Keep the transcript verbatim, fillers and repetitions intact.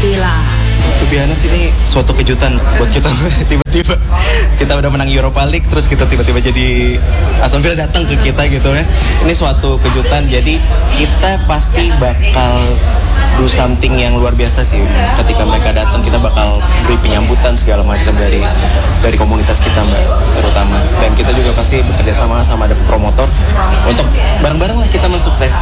Villa. To be honest, ini suatu kejutan buat kita. Tiba-tiba kita udah menang Europa League, terus kita tiba-tiba jadi Aston Villa datang ke kita gitu ya. Ini suatu kejutan, jadi kita pasti bakal do something yang luar biasa sih. Ketika mereka datang, kita bakal beri penyambutan segala macam dari dari komunitas kita, Mbak, terutama. Dan kita juga pasti bekerja sama sama ada promotor untuk bareng-bareng lah kita mensukses